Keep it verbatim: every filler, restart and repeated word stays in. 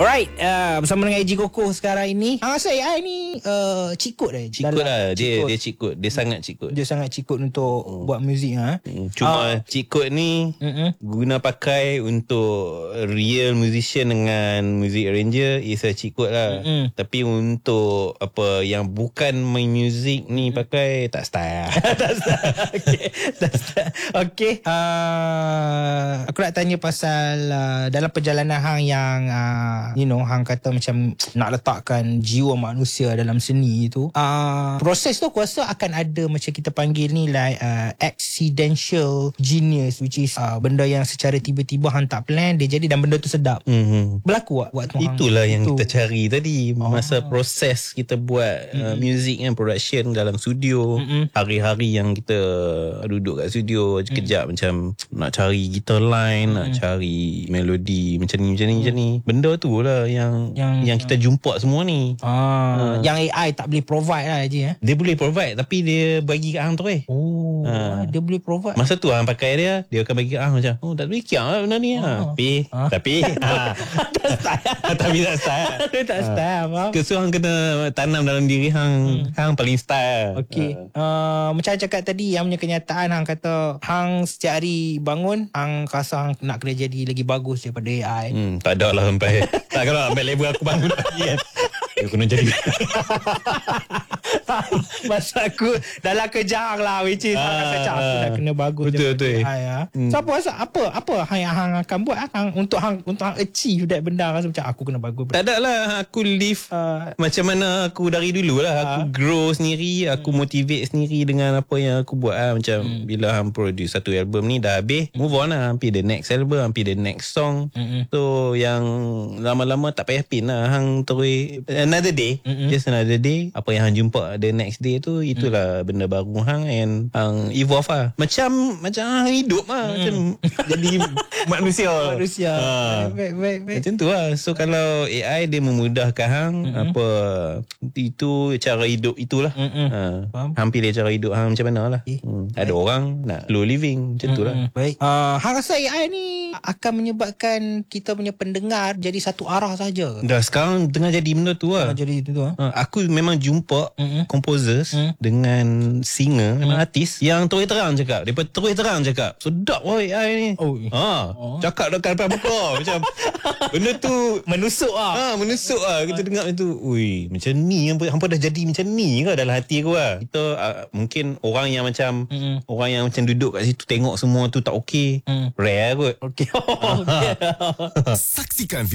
Alright, uh, bersama dengan A J Koko sekarang ini. Ah, saya A I ni uh, cikut eh. Cikut lah. Dia dia cikut. Dia sangat cikut. Dia sangat cikut untuk hmm. buat muzik ha. Hmm. Cuma uh, cikut ni uh-uh. guna pakai untuk real musician dengan music arranger is a cikut lah. Uh-uh. Tapi untuk apa yang bukan main music ni pakai tak style. Tak style. Okay. Tak style. Okay. Uh, aku nak tanya pasal uh, dalam perjalanan hang yang uh, you know, hang kata macam nak letakkan jiwa manusia dalam seni itu, uh, proses tu aku rasa akan ada macam kita panggil ni like uh, accidental genius, which is uh, benda yang secara tiba-tiba hang tak plan dia jadi dan benda tu sedap. Mm-hmm. Berlaku tak waktu hang? Itulah yang itu. Kita cari tadi masa oh. proses kita buat mm-hmm. uh, music kan, production dalam studio, mm-hmm. hari-hari yang kita duduk kat studio kejap mm-hmm. macam nak cari guitar line, mm-hmm. nak cari melodi macam ni macam ni mm-hmm. macam ni. Benda tu lah yang yang, yang kita yang... jumpa semua ni. Ah, uh. Yang A I tak boleh provide lah je eh. Dia boleh provide tapi dia bagi kat hang tu eh. Oh, uh. dia boleh provide. Masa tu hang pakai dia, dia akan bagi kat hang macam, oh tak boleh kiang lah benda ni. Oh. Tapi uh. tapi ha. tak style. Tapi tak style. Dia tak style apa. So hang kena tanam dalam diri hang, hmm. hang paling style. Okey. Uh. Uh, macam cakap tadi yang punya kenyataan hang kata hang setiap hari bangun hang rasa hang nak kena jadi lagi bagus daripada A I. Hmm, tak ada lah sampai tak kalau ambil level aku bangun lagi kan. Dia kena jadi masa aku dalam kerja lah, which is ah, aku, aku nak kena bagus betul betul. Ya. Hmm. So apa rasa apa apa hang yang hang akan buat hang untuk hang untuk hang achieve that benda rasa macam aku kena bagus. Tak ada lah, aku live uh, macam mana aku dari dulu lah. Aku uh, grow sendiri, aku hmm. motivate sendiri dengan apa yang aku buat lah. Macam hmm. bila hang produce satu album ni dah habis, move on lah, hampir the next album, hampir the next song. Hmm. So yang lama-lama tak payah pin lah, hang terus another day, hmm. just another day. Apa yang hang jumpa the next day tu, itulah hmm. benda baru hang and hang evolve lah. Macam macam hang hidup lah, hmm. macam jadi manusia. Manusia. Ha. Baik, baik, baik. Macam tu lah. So kalau A I dia memudahkan hang, hmm. apa itu cara hidup itulah. Hmm. Ha. Hang pilih cara hidup hang macam mana lah. Eh, hmm. Ada orang nak slow living macam hmm. tu lah. Baik. Uh, hang rasa A I ni akan menyebabkan kita punya pendengar jadi satu arah saja. Dah sekarang tengah jadi benda tu lah. Tengah jadi itu tu lah. Ha. Aku memang jumpa mm-hmm. composers mm. dengan singer, mm. artis yang terus terang cakap, dia terus terang cakap sedap woi A I ni. Oh. Ha, oh. Cakap dekat depan muka macam benda tu menusuk ah. Ha, menusuk ah. Kita dengar itu, ui, macam ni hampa, hampa dah jadi macam ni ke dalam hati aku lah. Kita uh, mungkin orang yang macam mm. orang yang macam duduk kat situ tengok semua tu tak okey. Mm. Rare kot. Okey. Okay. Saksikan